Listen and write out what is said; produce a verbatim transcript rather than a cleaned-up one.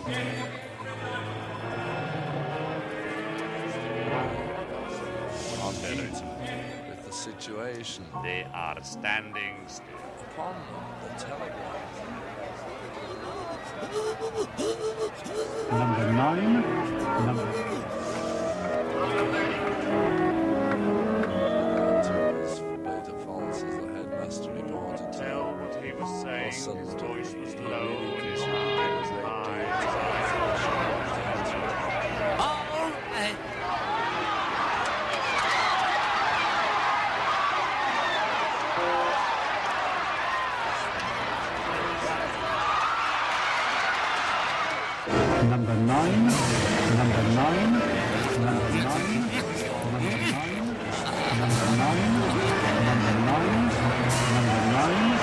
With the situation. They are standing still. Upon the telegraph. Number nine. Number. As Beta Falls, as the headmaster reported to Tell what he was saying. His voice was low and his All hand was high. right. Number nine, number nine, number nine, number nine, number nine, number nine, number nine.